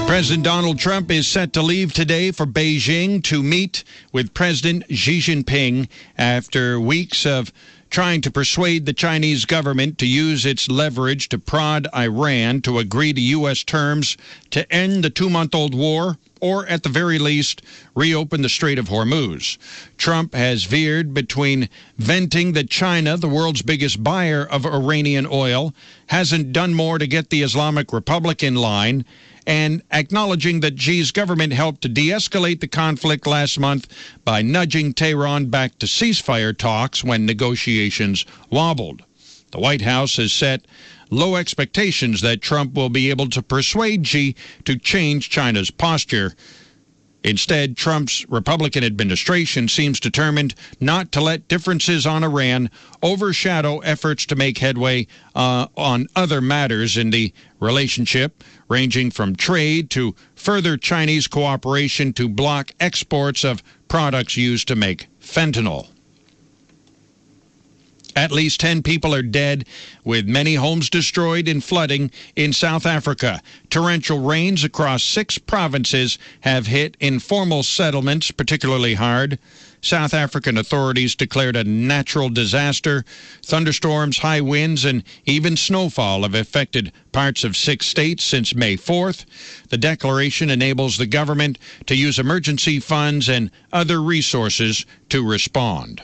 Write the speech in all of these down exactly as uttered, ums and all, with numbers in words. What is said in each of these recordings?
President Donald Trump is set to leave today for Beijing to meet with President Xi Jinping after weeks of trying to persuade the Chinese government to use its leverage to prod Iran to agree to U S terms to end the two-month-old war, or at the very least, reopen the Strait of Hormuz. Trump has veered between venting that China, the world's biggest buyer of Iranian oil, hasn't done more to get the Islamic Republic in line, and acknowledging that Xi's government helped to de-escalate the conflict last month by nudging Tehran back to ceasefire talks when negotiations wobbled. The White House has set low expectations that Trump will be able to persuade Xi to change China's posture. Instead, Trump's Republican administration seems determined not to let differences on Iran overshadow efforts to make headway uh, on other matters in the relationship, ranging from trade to further Chinese cooperation to block exports of products used to make fentanyl. At least ten people are dead, with many homes destroyed in flooding in South Africa. Torrential rains across six provinces have hit informal settlements particularly hard. South African authorities declared a natural disaster. Thunderstorms, high winds, and even snowfall have affected parts of six states since May fourth. The declaration enables the government to use emergency funds and other resources to respond.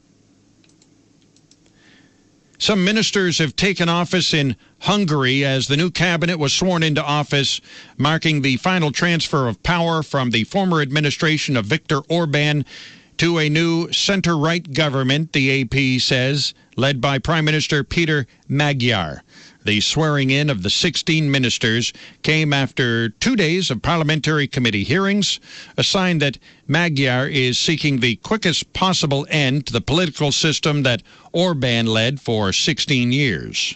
Some ministers have taken office in Hungary as the new cabinet was sworn into office, marking the final transfer of power from the former administration of Viktor Orban to a new center-right government, the A P says, led by Prime Minister Peter Magyar. The swearing-in of the sixteen ministers came after two days of parliamentary committee hearings, a sign that Magyar is seeking the quickest possible end to the political system that Orban led for sixteen years.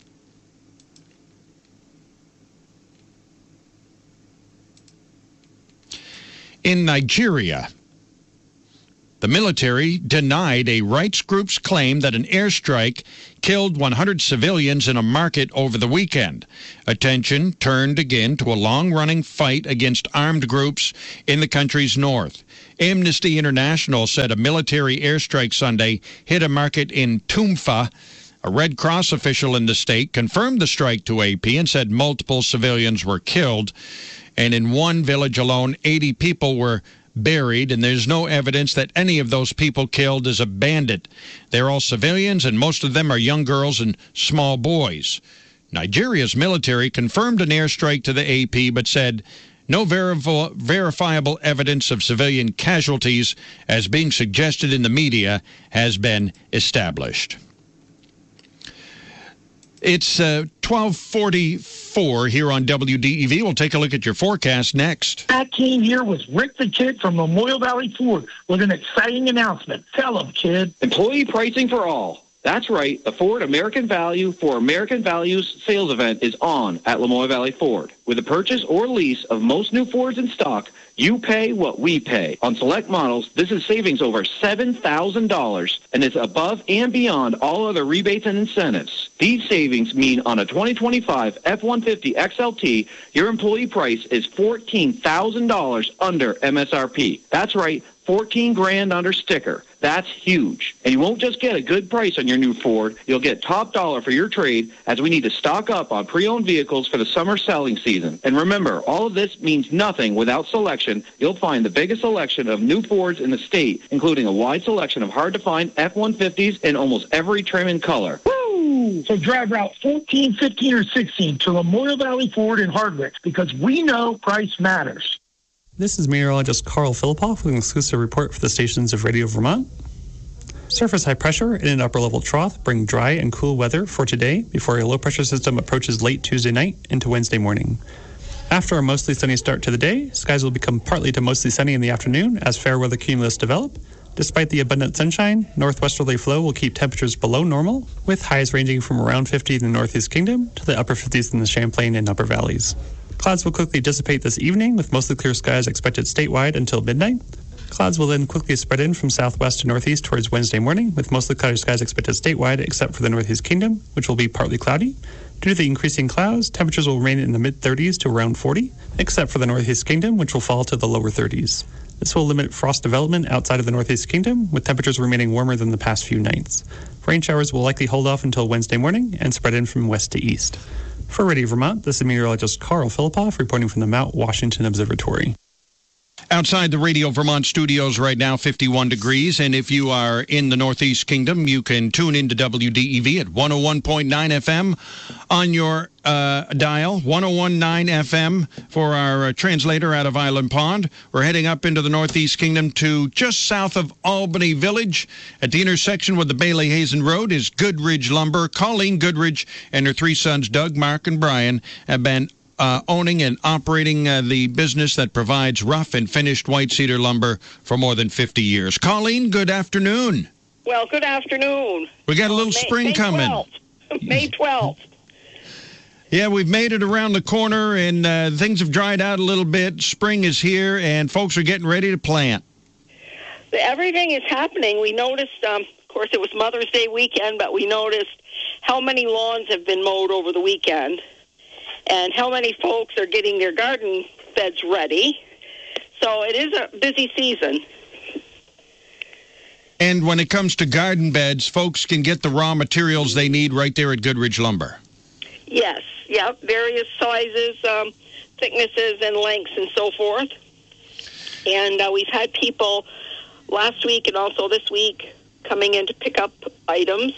In Nigeria, the military denied a rights group's claim that an airstrike killed one hundred civilians in a market over the weekend. Attention turned again to a long-running fight against armed groups in the country's north. Amnesty International said a military airstrike Sunday hit a market in Tumfa. A Red Cross official in the state confirmed the strike to A P and said multiple civilians were killed. And in one village alone, eighty people were buried, and there's no evidence that any of those people killed is a bandit. They're all civilians, and most of them are young girls and small boys. Nigeria's military confirmed an airstrike to the A P, but said no verif- verifiable evidence of civilian casualties, as being suggested in the media, has been established. It's uh, twelve forty-four here on W D E V. We'll take a look at your forecast next. Pat Kane here with Rick the Kid from Memorial Valley Ford with an exciting announcement. Tell him, kid. Employee pricing for all. That's right. The Ford American Value for American Values sales event is on at Lamoille Valley Ford. With a purchase or lease of most new Fords in stock, you pay what we pay. On select models, this is savings over seven thousand dollars, and it's above and beyond all other rebates and incentives. These savings mean on a twenty twenty-five F one fifty X L T, your employee price is fourteen thousand dollars under M S R P. That's right, fourteen grand under sticker. That's huge. And you won't just get a good price on your new Ford, you'll get top dollar for your trade, as we need to stock up on pre-owned vehicles for the summer selling season. And remember, all of this means nothing without selection. You'll find the biggest selection of new Fords in the state, including a wide selection of hard-to-find F one fifties in almost every trim and color. Woo! So drive Route fourteen, fifteen, or sixteen to Memorial Valley Ford in Hardwick, because we know price matters. This is meteorologist Carl Filipoff with an exclusive report for the stations of Radio Vermont. Surface high pressure and an upper-level trough bring dry and cool weather for today before a low-pressure system approaches late Tuesday night into Wednesday morning. After a mostly sunny start to the day, skies will become partly to mostly sunny in the afternoon as fair weather cumulus develop. Despite the abundant sunshine, northwesterly flow will keep temperatures below normal, with highs ranging from around fifty in the Northeast Kingdom to the upper fifties in the Champlain and upper valleys. Clouds will quickly dissipate this evening, with mostly clear skies expected statewide until midnight. Clouds will then quickly spread in from southwest to northeast towards Wednesday morning, with mostly cloudy skies expected statewide except for the Northeast Kingdom, which will be partly cloudy. Due to the increasing clouds, temperatures will remain in the mid-thirties to around forty, except for the Northeast Kingdom, which will fall to the lower thirties. This will limit frost development outside of the Northeast Kingdom, with temperatures remaining warmer than the past few nights. Rain showers will likely hold off until Wednesday morning and spread in from west to east. For Radio Vermont, this is meteorologist Carl Filipoff reporting from the Mount Washington Observatory. Outside the Radio Vermont studios right now, fifty-one degrees, and if you are in the Northeast Kingdom, you can tune into W D E V at one oh one point nine F M on your uh, dial, one oh one point nine F M for our uh, translator out of Island Pond. We're heading up into the Northeast Kingdom to just south of Albany Village. At the intersection with the Bailey-Hazen Road is Goodridge Lumber. Colleen Goodridge and her three sons, Doug, Mark, and Brian, have been Uh, owning and operating uh, the business that provides rough and finished white cedar lumber for more than fifty years. Colleen, good afternoon. Well, good afternoon. We got a little May, spring May coming. twelfth. May twelfth. Yeah, we've made it around the corner, and uh, things have dried out a little bit. Spring is here, and folks are getting ready to plant. Everything is happening. We noticed, um, of course, it was Mother's Day weekend, but we noticed how many lawns have been mowed over the weekend, and how many folks are getting their garden beds ready. So it is a busy season. And when it comes to garden beds, folks can get the raw materials they need right there at Goodridge Lumber. Yes, yeah, various sizes, um, thicknesses, and lengths, and so forth. And uh, we've had people last week and also this week coming in to pick up items.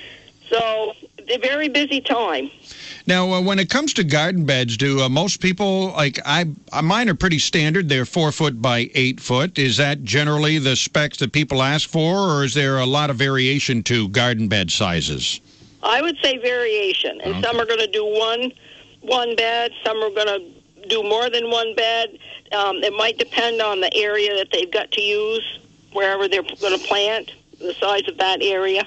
So it's a very busy time. Now, uh, when it comes to garden beds, do uh, most people, like, I, uh, mine are pretty standard. They're four foot by eight foot. Is that generally the specs that people ask for, or is there a lot of variation to garden bed sizes? I would say variation, and okay. Some are going to do one, one bed. Some are going to do more than one bed. Um, it might depend on the area that they've got to use, wherever they're going to plant, the size of that area.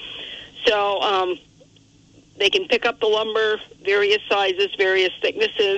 So, um, they can pick up the lumber, various sizes, various thicknesses,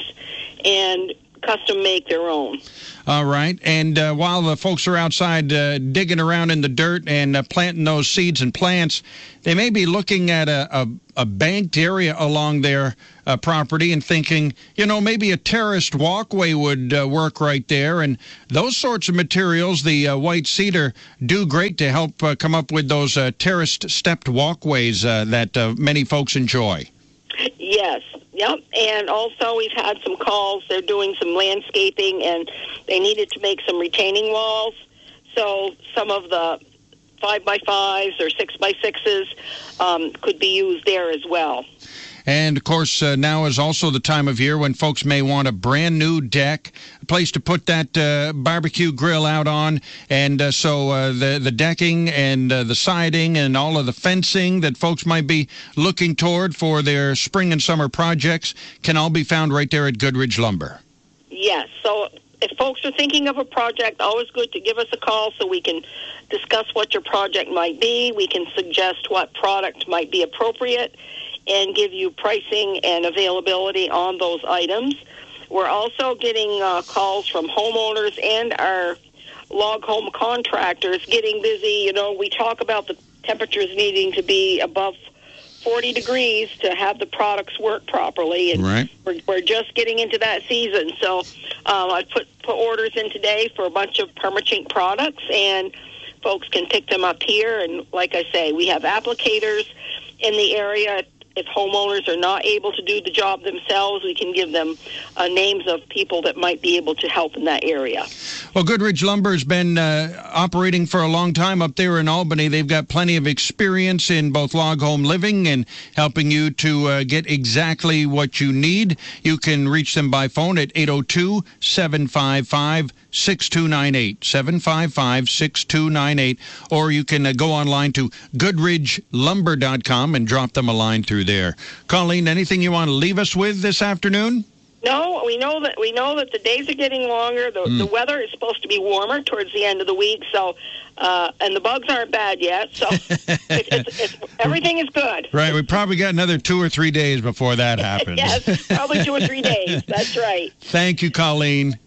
and custom make their own. All right. And uh, while the folks are outside uh, digging around in the dirt and uh, planting those seeds and plants, they may be looking at a, a, a banked area along their uh, property and thinking, you know, maybe a terraced walkway would uh, work right there. And those sorts of materials, the uh, white cedar, do great to help uh, come up with those uh, terraced stepped walkways uh, that uh, many folks enjoy. Yes, yep. And also we've had some calls. They're doing some landscaping, and they needed to make some retaining walls. So some of the five by fives or six by sixes um, could be used there as well. And, of course, uh, now is also the time of year when folks may want a brand-new deck, a place to put that uh, barbecue grill out on. And uh, so uh, the, the decking and uh, the siding and all of the fencing that folks might be looking toward for their spring and summer projects can all be found right there at Goodridge Lumber. Yes. So if folks are thinking of a project, always good to give us a call so we can discuss what your project might be. We can suggest what product might be appropriate and give you pricing and availability on those items. We're also getting uh, calls from homeowners and our log home contractors getting busy. You know, we talk about the temperatures needing to be above forty degrees to have the products work properly, and right. we're, we're just getting into that season. So um, I put, put orders in today for a bunch of Permachink products, and folks can pick them up here. And like I say, we have applicators in the area. If homeowners are not able to do the job themselves, we can give them uh, names of people that might be able to help in that area. Well, Goodridge Lumber has been uh, operating for a long time up there in Albany. They've got plenty of experience in both log home living and helping you to uh, get exactly what you need. You can reach them by phone at eight oh two, seven five five, six two nine eight, seven five five, six two nine eight, or you can uh, go online to goodridge lumber dot com and drop them a line through there. Colleen, anything you want to leave us with this afternoon? No, we know that we know that the days are getting longer. The, mm. the weather is supposed to be warmer towards the end of the week, so uh, and the bugs aren't bad yet. So it's, it's, it's, everything is good. Right, we probably got another two or three days before that happens. Yes, probably two or three days. That's right. Thank you, Colleen.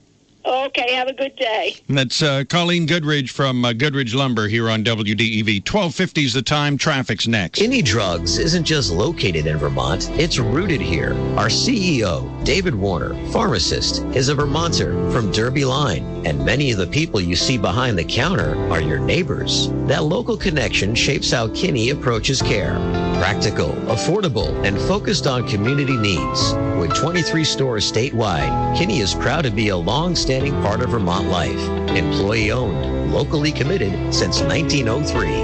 Okay, have a good day. And that's uh, Colleen Goodridge from uh, Goodridge Lumber here on W D E V. twelve fifty is the time. Traffic's next. Indie Drugs isn't just located in Vermont, it's rooted here. Our C E O, David Warner, pharmacist, is a Vermonter from Derby Line, and many of the people you see behind the counter are your neighbors. That local connection shapes how Kinney approaches care. Practical, affordable, and focused on community needs. With twenty-three stores statewide, Kinney is proud to be a long-standing part of Vermont life. Employee-owned, locally committed since nineteen oh three.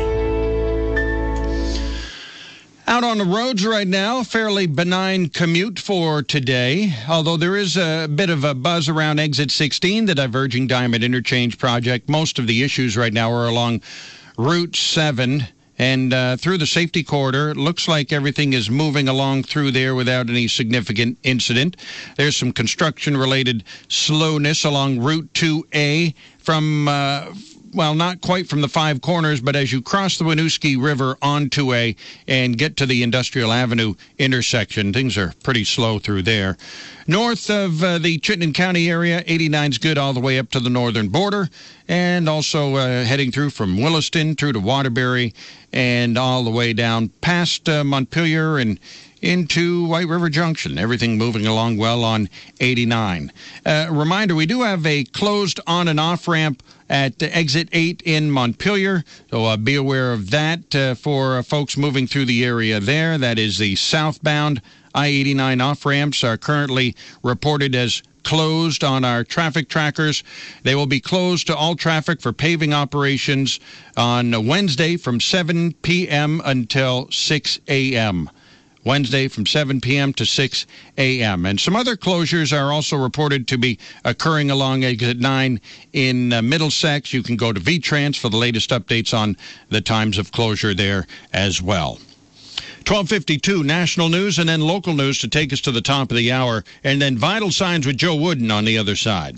Out on the roads right now, fairly benign commute for today, although there is a bit of a buzz around Exit sixteen, the diverging Diamond Interchange project. Most of the issues right now are along Route seven. And uh, through the safety corridor, it looks like everything is moving along through there without any significant incident. There's some construction-related slowness along Route two A from, uh, well, not quite from the Five Corners, but as you cross the Winooski River on two A and get to the Industrial Avenue intersection, things are pretty slow through there. North of uh, the Chittenden County area, eighty-nine's good all the way up to the northern border, and also uh, heading through from Williston through to Waterbury and all the way down past uh, Montpelier and into White River Junction. Everything moving along well on eighty-nine. Uh, reminder, we do have a closed on and off ramp at uh, Exit eight in Montpelier, so uh, be aware of that uh, for uh, folks moving through the area there. That is the southbound I eighty-nine off-ramps are currently reported as closed on our traffic trackers. They will be closed to all traffic for paving operations on Wednesday from seven p.m. until six a.m. Wednesday from seven p.m. to six a.m. And some other closures are also reported to be occurring along Exit nine in uh, Middlesex. You can go to V-Trans for the latest updates on the times of closure there as well. twelve fifty-two, national news and then local news to take us to the top of the hour, and then Vital Signs with Joe Wooden on the other side.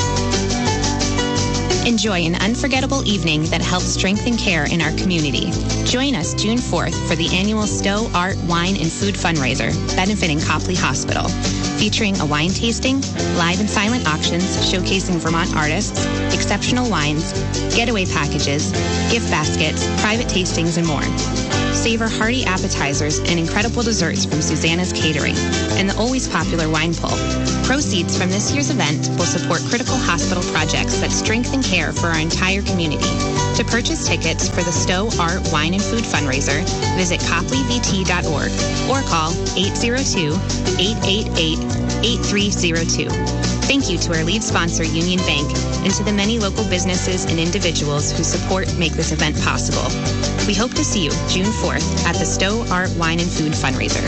Enjoy an unforgettable evening that helps strengthen care in our community. Join us June fourth for the annual Stowe Art, Wine, and Food fundraiser benefiting Copley Hospital, featuring a wine tasting, live and silent auctions showcasing Vermont artists, exceptional wines, getaway packages, gift baskets, private tastings, and more. Savor hearty appetizers and incredible desserts from Susanna's Catering and the always popular wine pull. Proceeds from this year's event will support critical hospital projects that strengthen care for our entire community. To purchase tickets for the Stowe Art, Wine, and Food fundraiser, visit copley v t dot org or call eight zero two, eight eight eight, eight three zero two. Thank you to our lead sponsor, Union Bank, and to the many local businesses and individuals whose support make this event possible. We hope to see you June fourth at the Stowe Art, Wine, and Food fundraiser.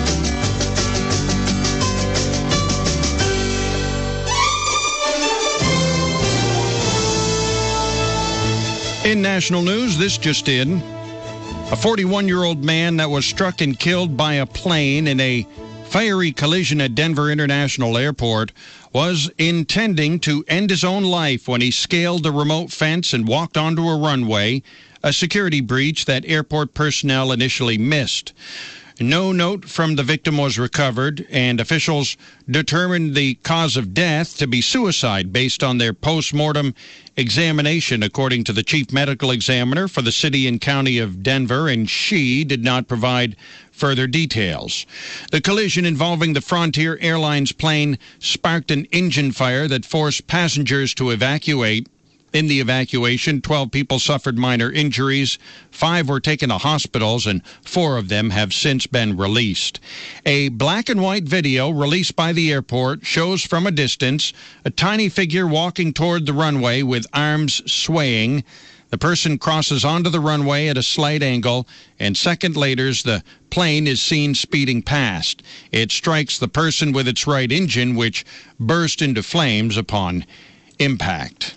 In national news, this just in. A forty-one-year-old man that was struck and killed by a plane in a fiery collision at Denver International Airport was intending to end his own life when he scaled a remote fence and walked onto a runway, a security breach that airport personnel initially missed. No note from the victim was recovered, and officials determined the cause of death to be suicide based on their post-mortem examination, according to the chief medical examiner for the city and county of Denver, and she did not provide further details. The collision involving the Frontier Airlines plane sparked an engine fire that forced passengers to evacuate. In the evacuation, twelve people suffered minor injuries, five were taken to hospitals, and four of them have since been released. A black and white video released by the airport shows from a distance a tiny figure walking toward the runway with arms swaying. The person crosses onto the runway at a slight angle, and second later, the plane is seen speeding past. It strikes the person with its right engine, which burst into flames upon impact.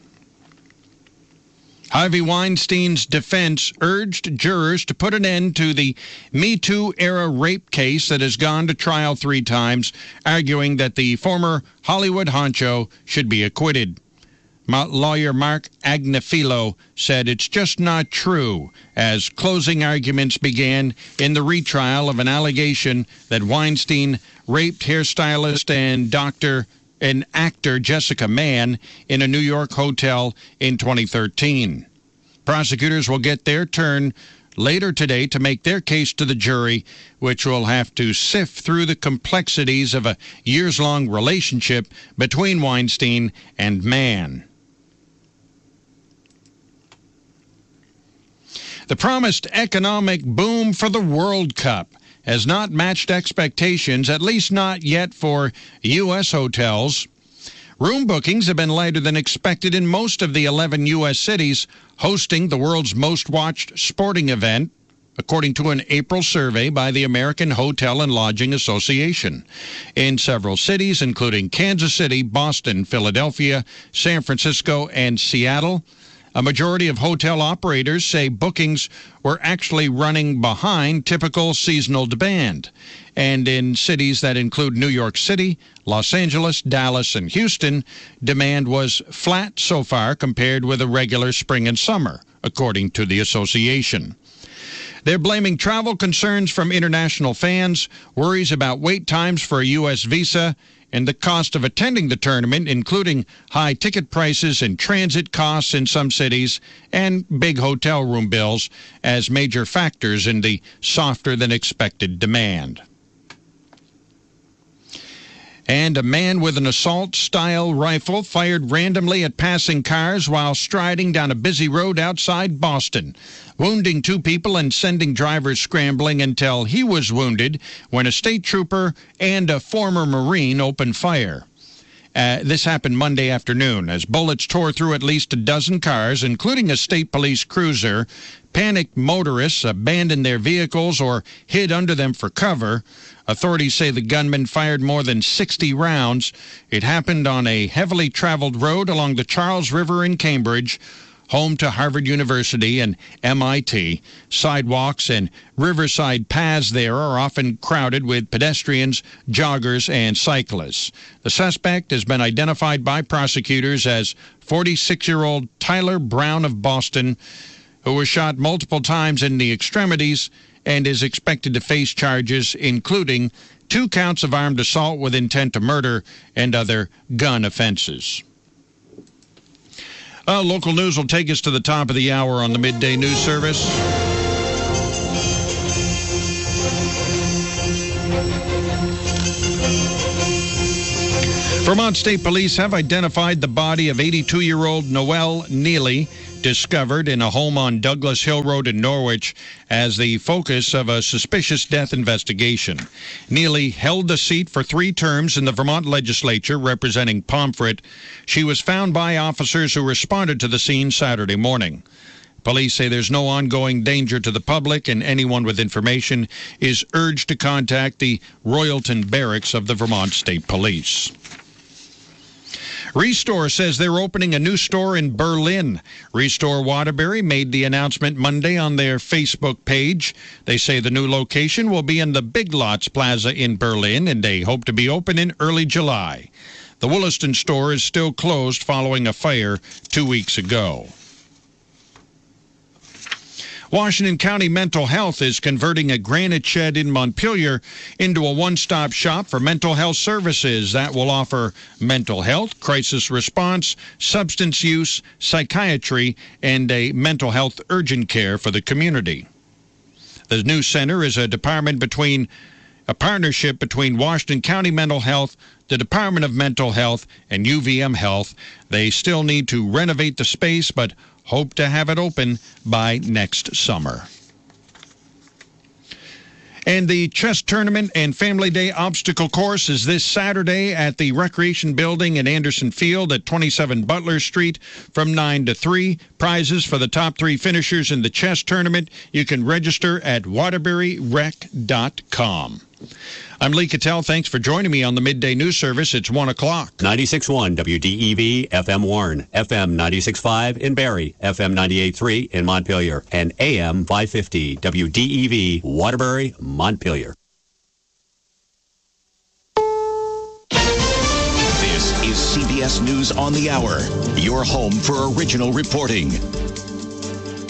Harvey Weinstein's defense urged jurors to put an end to the Me Too-era rape case that has gone to trial three times, arguing that the former Hollywood honcho should be acquitted. Lawyer Mark Agnifilo said it's just not true as closing arguments began in the retrial of an allegation that Weinstein raped hairstylist and doctor and actor Jessica Mann in a New York hotel in twenty thirteen. Prosecutors will get their turn later today to make their case to the jury, which will have to sift through the complexities of a years-long relationship between Weinstein and Mann. The promised economic boom for the World Cup has not matched expectations, at least not yet for U S hotels. Room bookings have been lighter than expected in most of the eleven U S cities hosting the world's most watched sporting event, according to an April survey by the American Hotel and Lodging Association. In several cities, including Kansas City, Boston, Philadelphia, San Francisco, and Seattle, a majority of hotel operators say bookings were actually running behind typical seasonal demand. And in cities that include New York City, Los Angeles, Dallas, and Houston, demand was flat so far compared with a regular spring and summer, according to the association. They're blaming travel concerns from international fans, worries about wait times for a U S visa, and the cost of attending the tournament, including high ticket prices and transit costs in some cities, and big hotel room bills as major factors in the softer-than-expected demand. And a man with an assault-style rifle fired randomly at passing cars while striding down a busy road outside Boston, wounding two people and sending drivers scrambling until he was wounded when a state trooper and a former Marine opened fire. Uh, this happened Monday afternoon as bullets tore through at least a dozen cars, including a state police cruiser. Panicked motorists abandoned their vehicles or hid under them for cover. Authorities say the gunman fired more than sixty rounds. It happened on a heavily traveled road along the Charles River in Cambridge, home to Harvard University and M I T. Sidewalks and riverside paths there are often crowded with pedestrians, joggers, and cyclists. The suspect has been identified by prosecutors as forty-six-year-old Tyler Brown of Boston, who was shot multiple times in the extremities and is expected to face charges including two counts of armed assault with intent to murder and other gun offenses. Uh, local news will take us to the top of the hour on the Midday News Service. Vermont State Police have identified the body of eighty-two-year-old Noel Neely, discovered in a home on Douglas Hill Road in Norwich, as the focus of a suspicious death investigation. Neely held the seat for three terms in the Vermont legislature representing Pomfret. She was found by officers who responded to the scene Saturday morning. Police say there's no ongoing danger to the public, and anyone with information is urged to contact the Royalton Barracks of the Vermont State Police. Restore says they're opening a new store in Berlin. Restore Waterbury made the announcement Monday on their Facebook page. They say the new location will be in the Big Lots Plaza in Berlin, and they hope to be open in early July. The Williston store is still closed following a fire two weeks ago. Washington County Mental Health is converting a granite shed in Montpelier into a one-stop shop for mental health services that will offer mental health, crisis response, substance use, psychiatry, and a mental health urgent care for the community. The new center is a department between a partnership between Washington County Mental Health, the Department of Mental Health, and U V M Health. They still need to renovate the space, but hope to have it open by next summer. And the chess tournament and Family Day obstacle course is this Saturday at the Recreation Building in Anderson Field at twenty-seven Butler Street from nine to three. Prizes for the top three finishers in the chess tournament. You can register at waterbury rec dot com. I'm Lee Cattell. Thanks for joining me on the Midday News Service. It's one o'clock. ninety-six point one W D E V, F M Warren, F M ninety-six point five in Barrie, F M ninety-eight point three in Montpelier, and A M five fifty W D E V, Waterbury, Montpelier. This is C B S News on the Hour, your home for original reporting.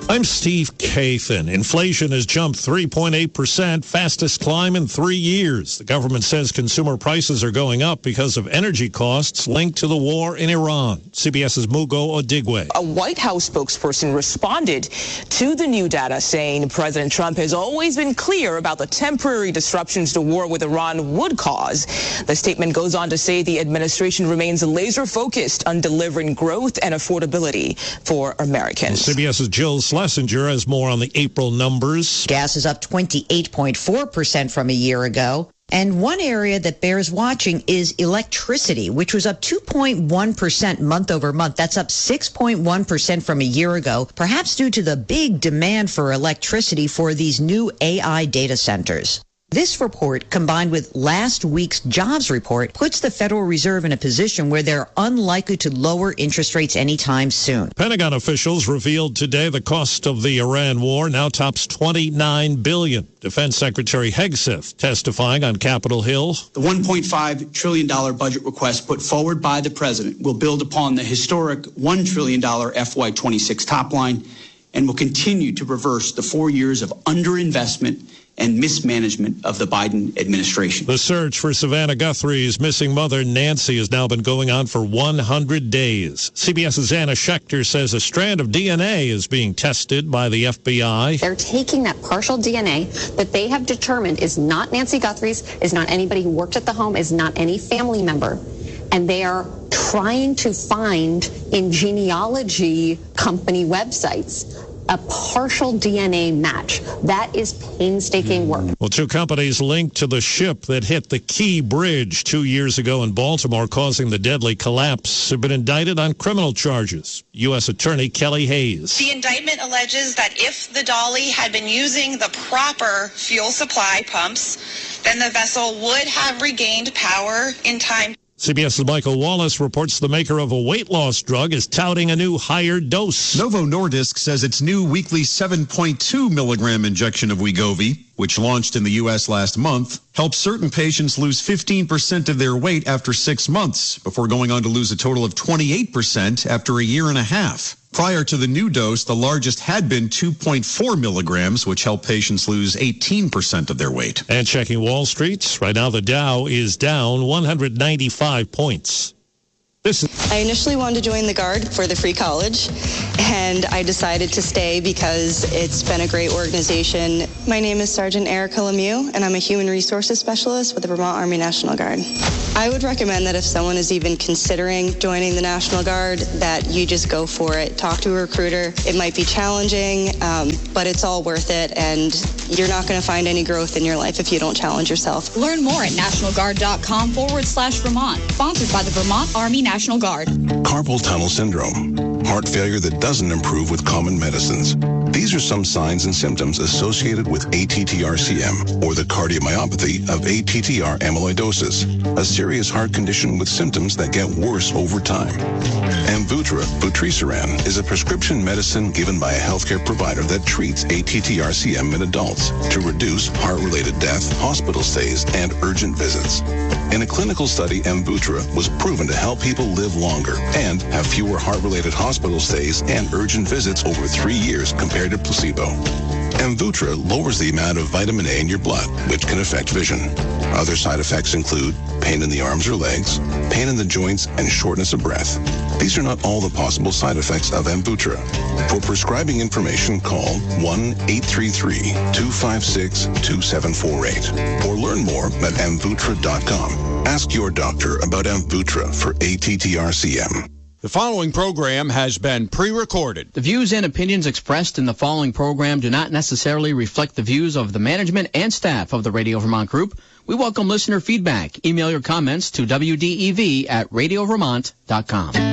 I'm Steve Kathan. Inflation has jumped three point eight percent, fastest climb in three years. The government says consumer prices are going up because of energy costs linked to the war in Iran. CBS's Mugo Odigwe. A White House spokesperson responded to the new data, saying President Trump has always been clear about the temporary disruptions the war with Iran would cause. The statement goes on to say the administration remains laser focused on delivering growth and affordability for Americans. CBS's Jill Schlesinger has more on the April numbers. Gas is up twenty-eight point four percent from a year ago. And one area that bears watching is electricity, which was up two point one percent month over month. That's up six point one percent from a year ago, perhaps due to the big demand for electricity for these new A I data centers. This report, combined with last week's jobs report, puts the Federal Reserve in a position where they're unlikely to lower interest rates anytime soon. Pentagon officials revealed today the cost of the Iran war now tops twenty-nine billion dollars. Defense Secretary Hegseth testifying on Capitol Hill. The one point five trillion dollars budget request put forward by the president will build upon the historic one trillion dollars F Y twenty-six top line and will continue to reverse the four years of underinvestment and mismanagement of the Biden administration. The search for Savannah Guthrie's missing mother, Nancy, has now been going on for one hundred days. CBS's Anna Schechter says a strand of D N A is being tested by the F B I. They're taking that partial D N A that they have determined is not Nancy Guthrie's, is not anybody who worked at the home, is not any family member, and they are trying to find in genealogy company websites a partial D N A match. That is painstaking work. Well, two companies linked to the ship that hit the Key Bridge two years ago in Baltimore, causing the deadly collapse, have been indicted on criminal charges. U S Attorney Kelly Hayes. The indictment alleges that if the Dolly had been using the proper fuel supply pumps, then the vessel would have regained power in time. CBS's Michael Wallace reports the maker of a weight loss drug is touting a new higher dose. Novo Nordisk says its new weekly seven point two milligram injection of Wegovy, which launched in the U S last month, helps certain patients lose fifteen percent of their weight after six months, before going on to lose a total of twenty-eight percent after a year and a half. Prior to the new dose, the largest had been two point four milligrams, which helped patients lose eighteen percent of their weight. And checking Wall Street, right now the Dow is down one hundred ninety-five points. This is I initially wanted to join the Guard for the free college, and I decided to stay because it's been a great organization. My name is Sergeant Erica Lemieux, and I'm a Human Resources Specialist with the Vermont Army National Guard. I would recommend that if someone is even considering joining the National Guard, that you just go for it. Talk to a recruiter. It might be challenging, um, but it's all worth it, and you're not going to find any growth in your life if you don't challenge yourself. Learn more at nationalguard.com forward slash Vermont. Sponsored by the Vermont Army National Guard. Carpal tunnel syndrome, heart failure that doesn't improve with common medicines. These are some signs and symptoms associated with A T T R C M, or the cardiomyopathy of A T T R amyloidosis, a serious heart condition with symptoms that get worse over time. Amvuttra, vutrisiran, is a prescription medicine given by a healthcare provider that treats A T T R C M in adults to reduce heart-related death, hospital stays, and urgent visits. In a clinical study, Amvuttra was proven to help people live longer and have fewer heart-related hospital stays and urgent visits over three years compared to placebo. Amvuttra lowers the amount of vitamin A in your blood, which can affect vision. Other side effects include pain in the arms or legs, pain in the joints, and shortness of breath. These are not all the possible side effects of Amvuttra. For prescribing information, call one eight three three, two five six, two seven four eight or learn more at amvuttra dot com. Ask your doctor about Amvuttra for A T T R C M. The following program has been pre-recorded. The views and opinions expressed in the following program do not necessarily reflect the views of the management and staff of the Radio Vermont Group. We welcome listener feedback. Email your comments to W D E V at radio vermont dot com. Good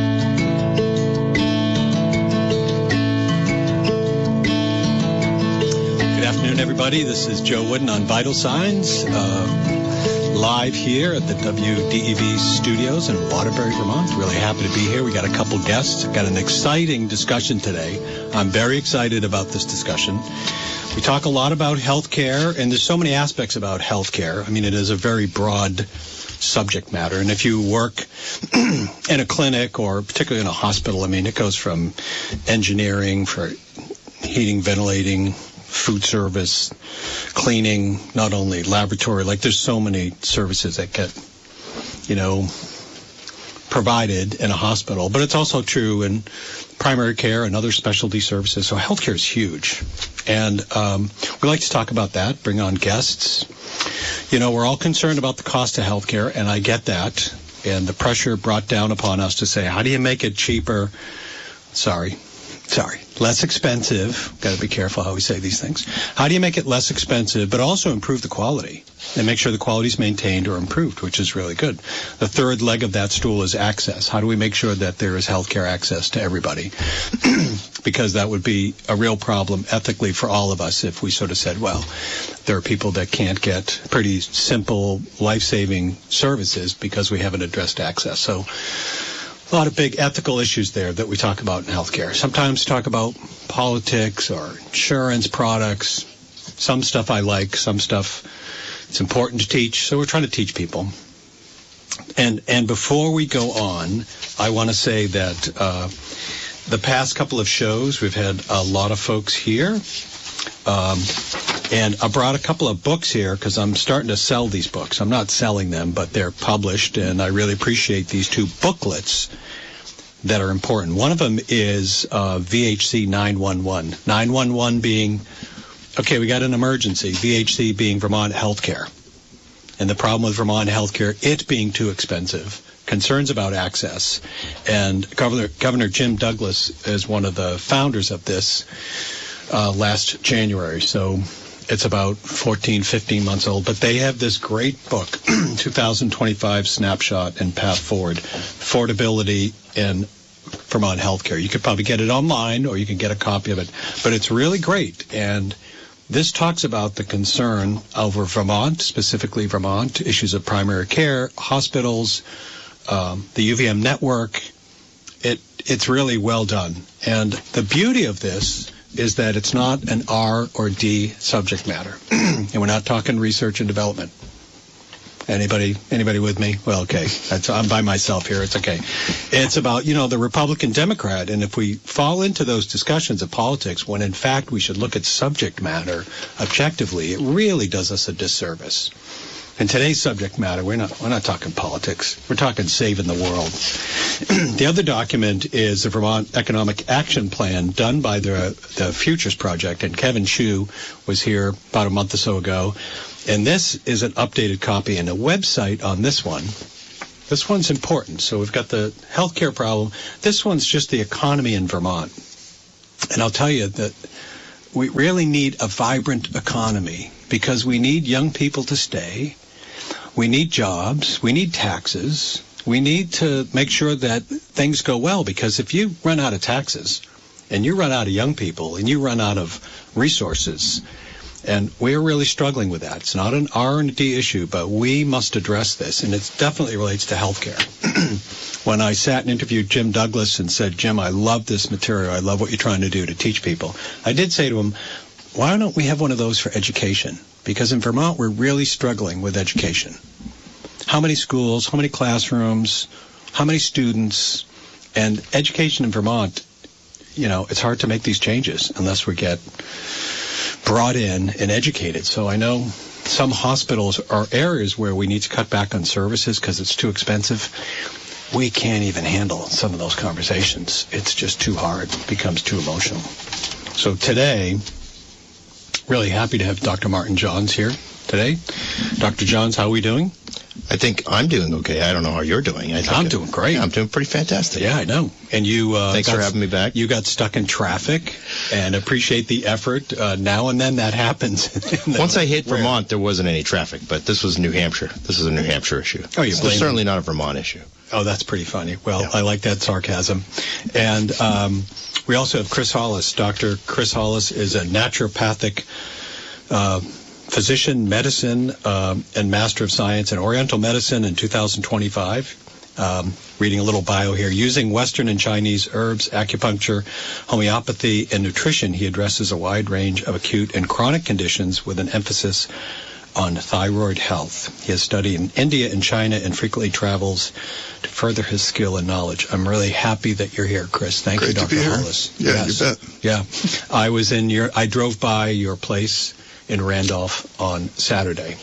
afternoon, everybody. This is Joe Wooden on Vital Signs. Uh, live here at the W D E V studios in Waterbury, Vermont. Really happy to be here. We got a couple guests. Got an exciting discussion today. I'm very excited about this discussion. We talk a lot about healthcare, and there's so many aspects about healthcare. I mean, it is a very broad subject matter. And if you work in a clinic or particularly in a hospital, I mean, it goes from engineering for heating, ventilating, food service, cleaning, not only laboratory. Like there's so many services that get, you know, provided in a hospital. But it's also true in primary care and other specialty services. So healthcare is huge. And um, we like to talk about that, bring on guests. You know, we're all concerned about the cost of healthcare, and I get that. And the pressure brought down upon us to say, how do you make it cheaper? Sorry. Sorry. Less expensive. Got to be careful how we say these things. How do you make it less expensive, but also improve the quality and make sure the quality is maintained or improved, which is really good. The third leg of that stool is access. How do we make sure that there is healthcare access to everybody? Because that would be a real problem ethically for all of us if we sort of said, well, there are people that can't get pretty simple life-saving services because we haven't addressed access. So a lot of big ethical issues there that we talk about in healthcare. Sometimes talk about politics or insurance products. Some stuff I like, some stuff it's important to teach. So we're trying to teach people. And and before we go on, I want to say that uh, the past couple of shows, we've had a lot of folks here. Um, and I brought a couple of books here because I'm starting to sell these books. I'm not selling them, but they're published, and I really appreciate these two booklets that are important. One of them is uh, V H C nine one one. nine one one being, okay, we got an emergency. V H C being Vermont Healthcare. And the problem with Vermont Healthcare, it being too expensive, concerns about access. And Governor, Governor Jim Douglas is one of the founders of this uh, last January. So it's about fourteen, fifteen months old. But they have this great book, two thousand twenty-five Snapshot and Path Forward, Affordability in Vermont Healthcare. You could probably get it online or you can get a copy of it. But it's really great. And this talks about the concern over Vermont, specifically Vermont, issues of primary care, hospitals, um, the U V M network. It It's really well done. And the beauty of this is that it's not an R or D subject matter. And we're not talking research and development. Anybody anybody with me? Well, okay. That's, I'm by myself here. It's okay. It's about, you know, the Republican Democrat. And if we fall into those discussions of politics when, in fact, we should look at subject matter objectively, it really does us a disservice. In today's subject matter, we're not we're not talking politics. We're talking saving the world. The other document is the Vermont Economic Action Plan done by the the Futures Project, and Kevin Shu was here about a month or so ago. And this is an updated copy, and a website on this one. This one's important. So we've got the healthcare problem. This one's just the economy in Vermont. And I'll tell you that we really need a vibrant economy because we need young people to stay. We need jobs. We need taxes. We need to make sure that things go well, because if you run out of taxes and you run out of young people and you run out of resources, and we're really struggling with that. It's not an R and D issue, but we must address this, and it definitely relates to healthcare. When I sat and interviewed Jim Douglas and said, Jim, I love this material. I love what you're trying to do to teach people. I did say to him, why don't we have one of those for education? Because in Vermont, we're really struggling with education. How many schools, how many classrooms, how many students, and education in Vermont, you know, it's hard to make these changes unless we get brought in and educated. So I know some hospitals are areas where we need to cut back on services because it's too expensive. We can't even handle some of those conversations. It's just too hard. It becomes too emotional. So today, really happy to have Doctor Martin Johns here today. Doctor Johns, how are we doing? I think I'm doing okay. I don't know how you're doing. I think I'm it, doing great. Yeah, I'm doing pretty fantastic. Yeah, I know. And you... Uh, Thanks got, for having me back. You got stuck in traffic, and appreciate the effort. Uh, now and then that happens. Once I hit Vermont, there wasn't any traffic, but this was New Hampshire. This is a New Hampshire issue. Oh, you so blame It's certainly me. not a Vermont issue. Oh, that's pretty funny. Well, yeah. I like that sarcasm. And um, we also have Chris Hollis. Doctor Chris Hollis is a naturopathic uh physician, medicine, um, and Master of Science in Oriental Medicine in two thousand twenty-five. Um, reading a little bio here. Using Western and Chinese herbs, acupuncture, homeopathy, and nutrition, he addresses a wide range of acute and chronic conditions with an emphasis on thyroid health. He has studied in India and China and frequently travels to further his skill and knowledge. I'm really happy that you're here, Chris. Thank Great you, Doctor to be here. Hollis. Yeah, Yes. you bet. Yeah. I was in your, I drove by your place in Randolph on Saturday.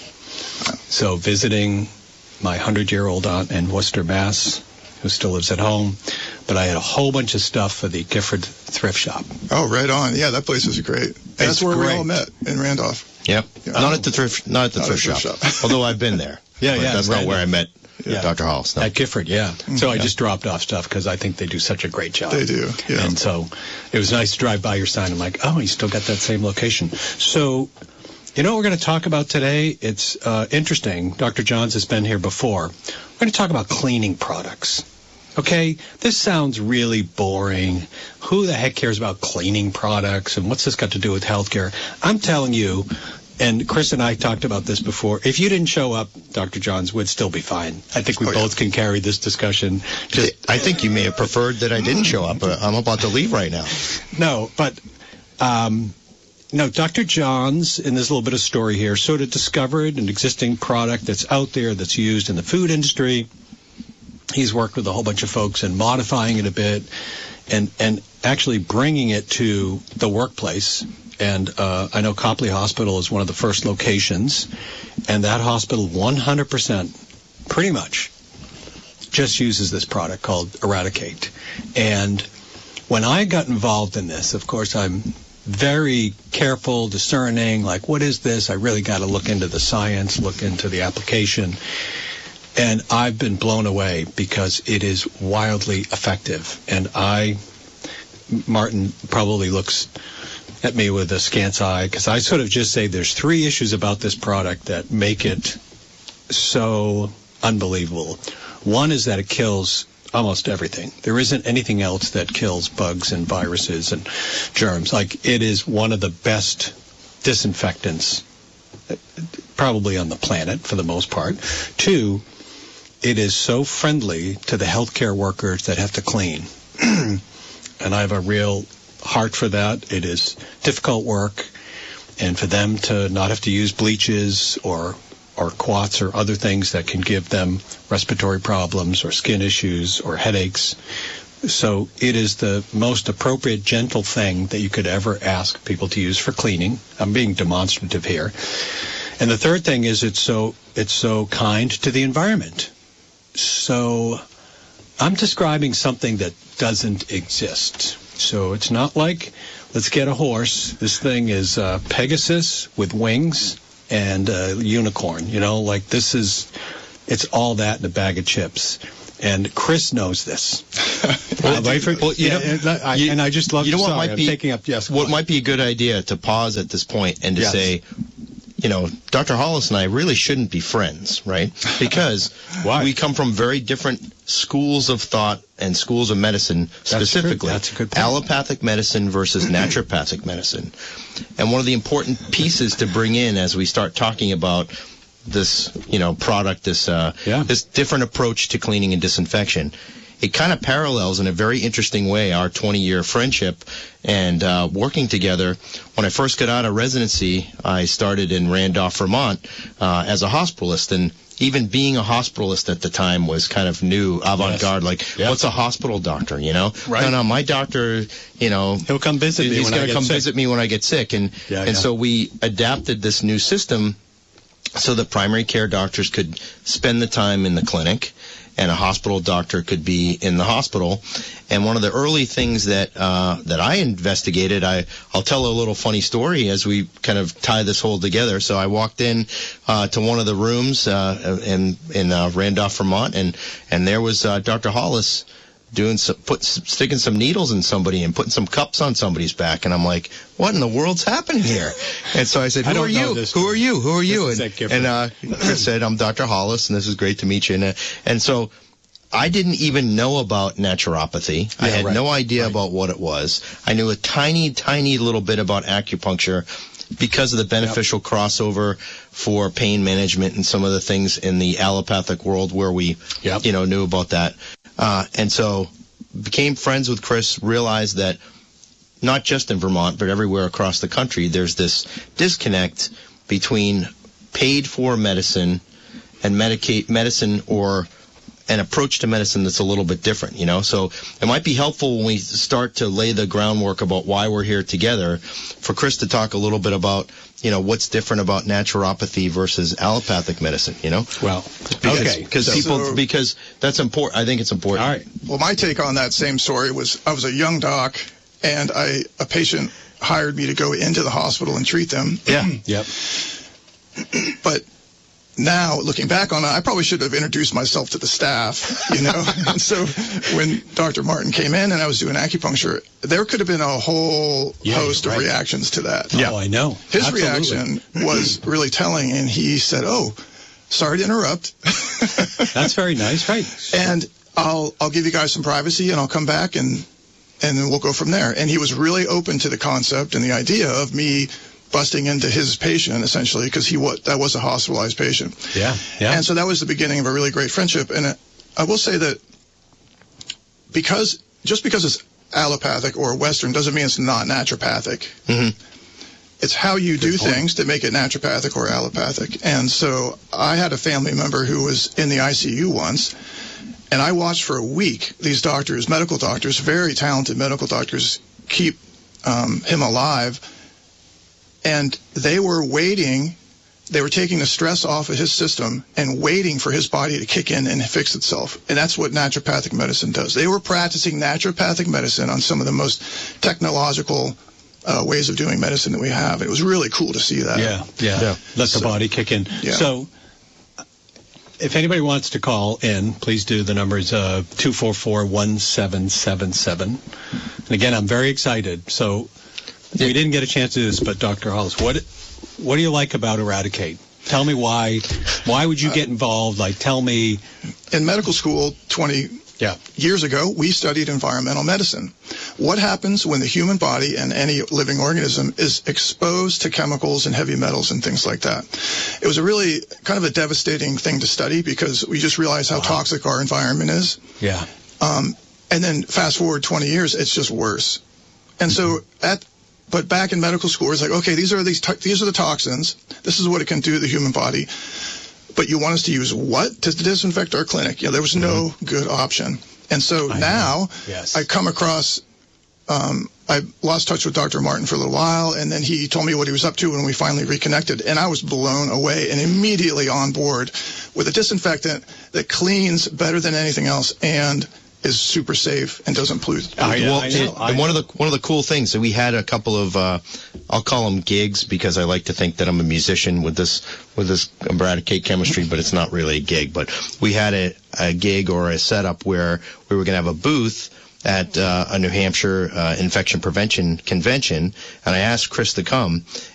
So visiting my hundred-year-old aunt in Worcester, Mass., who still lives at home. But I had a whole bunch of stuff for the Gifford Thrift Shop. Oh, right on. Yeah, that place is great. That's It's where we great. all met, in Randolph. Yep. Yeah. Not at the thrift, not at the Not thrift, at shop. thrift shop. Although I've been there. Yeah, But yeah, That's not right. where I met Yeah. Doctor Hollis. No. At Gifford, yeah. So I Yeah. just dropped off stuff because I think they do such a great job. They do, yeah. And so it was nice to drive by your sign. I'm like, oh, you still got that same location. So, you know what we're going to talk about today? It's uh, interesting. Doctor Johns has been here before. We're going to talk about cleaning products. Okay, this sounds really boring. Who the heck cares about cleaning products and what's this got to do with healthcare? I'm telling you, and Chris and I talked about this before, if you didn't show up, Doctor Johns would still be fine. I think we Oh, both can carry this discussion. Just I think you may have preferred that I didn't show up. But I'm about to leave right now. No, but um, no, Doctor Johns, in this little bit of story here, sort of discovered an existing product that's out there that's used in the food industry. He's worked with a whole bunch of folks and modifying it a bit and, and actually bringing it to the workplace. And uh, I know Copley Hospital is one of the first locations, and that hospital one hundred percent, pretty much, just uses this product called Eradicate. And when I got involved in this, of course, I'm very careful, discerning, like, what is this? I really got to look into the science, look into the application. And I've been blown away because it is wildly effective. And I, Martin probably looks at me with a scant eye because I sort of just say there's three issues about this product that make it so unbelievable. One is that it kills almost everything. There isn't anything else that kills bugs and viruses and germs. Like, it is one of the best disinfectants probably on the planet for the most part. Two, it is so friendly to the healthcare workers that have to clean. And I have a real heart for that. It is difficult work, and for them to not have to use bleaches or or quats or other things that can give them respiratory problems or skin issues or headaches. So it is the most appropriate, gentle thing that you could ever ask people to use for cleaning. I'm being demonstrative here. And the third thing is it's so it's so kind to the environment. So I'm describing something that doesn't exist. So it's not like, let's get a horse. This thing is uh, Pegasus with wings and uh, unicorn. You know, like this is, it's all that in a bag of chips. And Chris knows this. Well, uh, for, well, you yeah, know, and, I, you, and I just love you know what sorry, might I'm be taking up, yes, what might be a good idea to pause at this point and to Yes. say, you know, Doctor Hollis and I really shouldn't be friends, right? Because we come from very different schools of thought and schools of medicine specifically. That's, That's a good point. Allopathic medicine versus naturopathic medicine. And one of the important pieces to bring in as we start talking about this, you know, product, this uh, yeah. this different approach to cleaning and disinfection, it kind of parallels in a very interesting way our twenty-year friendship and uh, working together. When I first got out of residency, I started in Randolph, Vermont, uh, as a hospitalist, and even being a hospitalist at the time was kind of new, avant-garde. Yes. Like, yep. What's a hospital doctor, you know? Right. No, no, my doctor, you know... He'll come visit me he's when gonna I get come sick. visit me when I get sick. And, yeah, and yeah. so we adapted this new system so that primary care doctors could spend the time in the clinic and a hospital doctor could be in the hospital. And one of the early things that uh, that I investigated, I, I'll tell a little funny story as we kind of tie this whole together. So I walked in uh, to one of the rooms uh, in, in uh, Randolph, Vermont, and, and there was uh, Doctor Hollis doing some, put, sticking some needles in somebody and putting some cups on somebody's back. And I'm like, what in the world's happening here? And so I said, who I don't are know you? this Who are you? Who are you? This And, is and uh, Chris said, I'm Doctor Hollis, and this is great to meet you. And, uh, and so I didn't even know about naturopathy. Yeah, I had right, no idea right. about what it was. I knew a tiny, tiny little bit about acupuncture because of the beneficial yep. crossover for pain management and some of the things in the allopathic world where we, yep. you know, knew about that. Uh, and so became friends with Chris, realized that not just in Vermont, but everywhere across the country, there's this disconnect between paid for medicine and medicate medicine or an approach to medicine that's a little bit different, you know? So it might be helpful when we start to lay the groundwork about why we're here together for Chris to talk a little bit about, you know, what's different about naturopathy versus allopathic medicine, you know? Well, because, okay. Because So- people, so- because that's important. I think it's important. All right. Well, my take on that same story was I was a young doc, and I a patient hired me to go into the hospital and treat them. Yeah. Yep. But now, looking back on it, I probably should have introduced myself to the staff, you know. And so when Doctor Martin came in and I was doing acupuncture, there could have been a whole Yeah, host you're of right. reactions to that. Oh, I know. His Absolutely. reaction was really telling, and he said, "Oh, sorry to interrupt." That's very nice, right? And I'll I'll give you guys some privacy, and I'll come back and and then we'll go from there. And he was really open to the concept and the idea of me busting into his patient, essentially, because he was that was a hospitalized patient. Yeah, yeah. And so that was the beginning of a really great friendship. And uh, I will say that because just because it's allopathic or Western doesn't mean it's not naturopathic. Mm-hmm. It's how you Good do point. things that make it naturopathic or allopathic. And so I had a family member who was in the I C U once, and I watched for a week these doctors, medical doctors, very talented medical doctors, keep um, him alive. And they were waiting, they were taking the stress off of his system and waiting for his body to kick in and fix itself. And that's what naturopathic medicine does. They were practicing naturopathic medicine on some of the most technological uh, ways of doing medicine that we have. It was really cool to see that. Yeah, yeah. Yeah. Let the So- body kick in. Yeah. So, if anybody wants to call in, please do. The number is uh, two four four, one seven seven seven. And again, I'm very excited. So, we didn't get a chance to do this, but Doctor Hollis, what what do you like about Eradicate? Tell me why. Why would you get involved? Like, tell me. In medical school twenty Yeah. years ago, we studied environmental medicine. What happens when the human body and any living organism is exposed to chemicals and heavy metals and things like that? It was a really kind of a devastating thing to study because we just realized how Wow. toxic our environment is. Yeah. Um, and then fast forward twenty years, it's just worse. And so at but back in medical school, it's like, okay, these are these to- these are the toxins. This is what it can do to the human body. But you want us to use what to disinfect our clinic? Yeah, there was no Mm-hmm. good option. And so I now know. Yes. I come across, um, I lost touch with Doctor Martin for a little while, and then he told me what he was up to when we finally reconnected, and I was blown away and immediately on board with a disinfectant that cleans better than anything else and is super safe and doesn't pollute. I, Well, I know. it- I and one know. of the one of the cool things that we had a couple of uh, I'll call them gigs because I like to think that I'm a musician with this with this Eradicate chemistry, but it's not really a gig. But we had a, a gig or a setup where we were going to have a booth at uh, a New Hampshire uh, infection prevention convention, and I asked Chris to come,